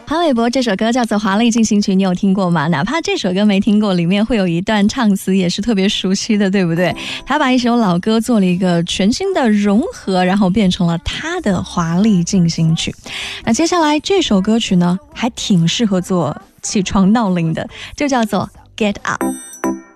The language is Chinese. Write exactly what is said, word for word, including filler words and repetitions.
潘玮柏这首歌叫做《华丽进行曲》，你有听过吗？哪怕这首歌没听过，里面会有一段唱词也是特别熟悉的，对不对？他把一首老歌做了一个全新的融合，然后变成了他的华丽进行曲。那接下来这首歌曲呢，还挺适合做起床闹铃的，就叫做 Get Up。